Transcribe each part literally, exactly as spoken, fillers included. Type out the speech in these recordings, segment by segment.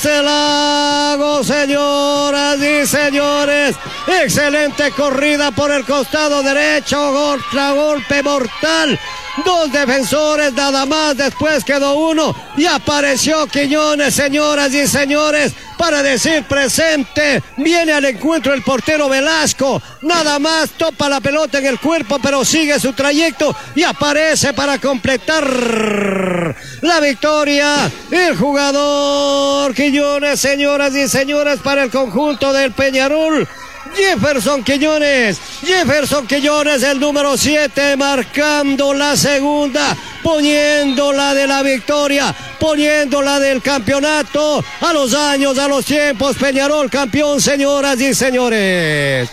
Barcelago, señoras y señores. Excelente corrida por el costado derecho, contragolpe mortal. Dos defensores nada más, después quedó uno y apareció Quiñones, señoras y señores, para decir presente. Viene al encuentro el portero Velasco, nada más topa la pelota en el cuerpo, pero sigue su trayecto y aparece para completar la victoria. El jugador Quiñones, señoras y señores, para el conjunto del Peñarol. Jefferson Quiñones, Jefferson Quiñones, el número siete, marcando la segunda, poniéndola de la victoria, poniéndola del campeonato. A los años, a los tiempos, Peñarol campeón, señoras y señores.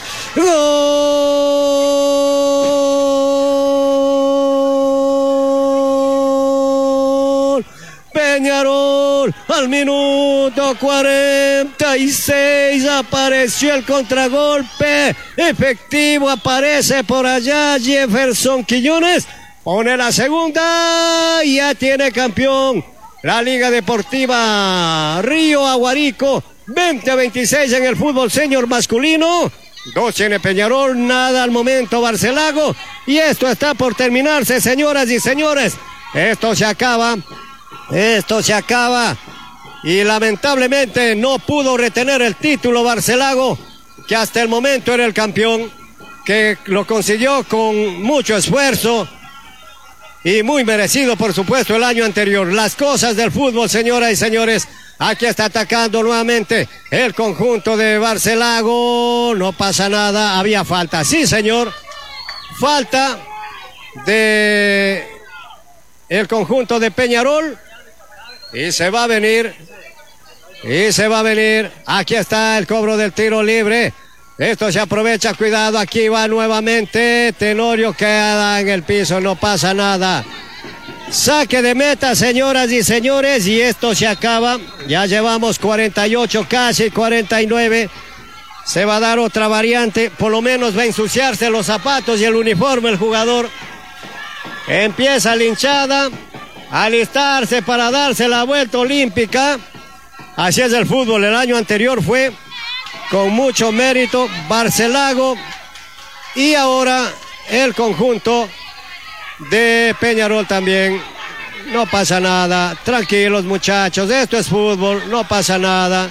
¡Gol! Peñarol, al minuto cuarenta y seis apareció el contragolpe efectivo, aparece por allá Jefferson Quiñones, pone la segunda y ya tiene campeón la Liga Deportiva Río Aguarico, veinte a veintiséis en el fútbol senior masculino. Dos tiene Peñarol, nada al momento Barcelago, y esto está por terminarse, señoras y señores. Esto se acaba. Esto se acaba y lamentablemente no pudo retener el título Barcelago, que hasta el momento era el campeón, que lo consiguió con mucho esfuerzo y muy merecido, por supuesto, el año anterior. Las cosas del fútbol, señoras y señores. Aquí está atacando nuevamente el conjunto de Barcelago. No pasa nada, había falta. Sí, señor, falta de el conjunto de Peñarol. Y se va a venir, y se va a venir, aquí está el cobro del tiro libre, esto se aprovecha, cuidado, aquí va nuevamente, Tenorio queda en el piso, no pasa nada, saque de meta, señoras y señores, y esto se acaba, ya llevamos cuarenta y ocho, casi cuarenta y nueve, se va a dar otra variante, por lo menos va a ensuciarse los zapatos y el uniforme el jugador, empieza la hinchada, alistarse para darse la vuelta olímpica. Así es el fútbol, el año anterior fue con mucho mérito Barcelago y ahora el conjunto de Peñarol también. No pasa nada, tranquilos muchachos, esto es fútbol, no pasa nada,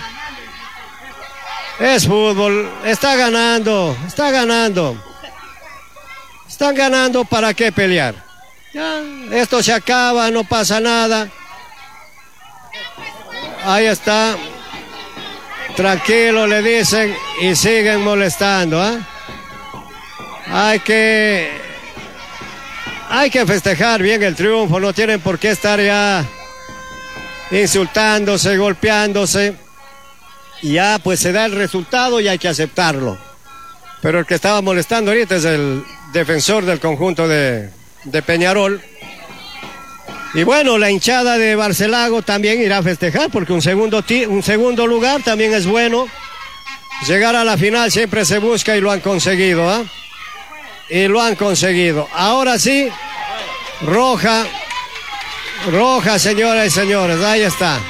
es fútbol, está ganando, está ganando, están ganando, ¿para qué pelear? Ya, esto se acaba, no pasa nada. Ahí está. Tranquilo, le dicen, y siguen molestando, ¿eh? Hay que hay que festejar bien el triunfo, no tienen por qué estar ya insultándose, golpeándose. Ya pues se da el resultado y hay que aceptarlo. Pero el que estaba molestando ahorita es el defensor del conjunto de de Peñarol. Y bueno, la hinchada de Barcelago también irá a festejar, porque un segundo, un segundo lugar también es bueno. Llegar a la final siempre se busca y lo han conseguido, ¿eh? Y lo han conseguido. Ahora sí, roja, roja, señoras y señores, ahí está.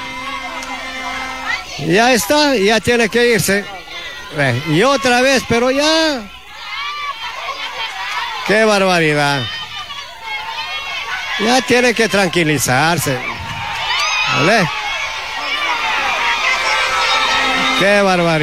Ya está, ya tiene que irse. Y otra vez, pero ya. ¡Qué barbaridad! Ya tiene que tranquilizarse. ¿Vale? ¡Qué barbaridad!